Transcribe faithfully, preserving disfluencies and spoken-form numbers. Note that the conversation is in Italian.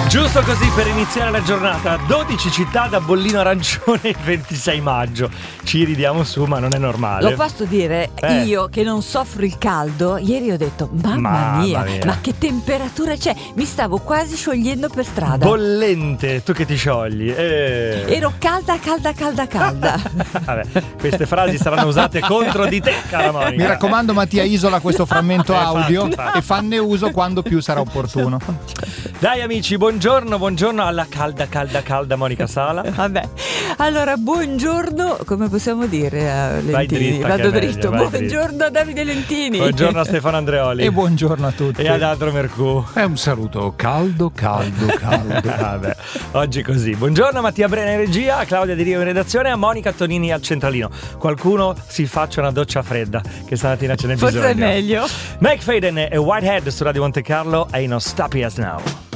Giusto così per iniziare la giornata. dodici città da bollino arancione il ventisei maggio. Ci ridiamo su, ma non è normale. Lo posso dire, eh. io che non soffro il caldo, ieri ho detto mamma, Mamma mia, mia, ma che temperatura c'è? Mi stavo quasi sciogliendo per strada. Bollente, tu che ti sciogli. Eh. Ero calda, calda, calda, calda. Vabbè, queste frasi saranno usate contro di te, cara Monica. Mi raccomando, Mattia, isola questo frammento Eh, audio fatto, fatto. e fanne uso quando più sarà opportuno. Dai amici, buongiorno, buongiorno alla calda, calda, calda Monica Sala. Vabbè, allora buongiorno, come possiamo dire a Lentini? Vai dritta, che Vado è meglio, dritto. vai Buongiorno a Davide Lentini. Buongiorno a Stefano Andreoli. E buongiorno a tutti. E ad Andro Mercù. È un saluto caldo, caldo, caldo. Vabbè, oggi così. Buongiorno a Mattia Brena in regia, a Claudia Di Rio in redazione, a Monica Tonini al centralino. Qualcuno si faccia una doccia fredda, che stamattina ce n'è Forse bisogno. è meglio. Mike Faden e Whitehead su Radio Monte Carlo. Ain't no stop us now.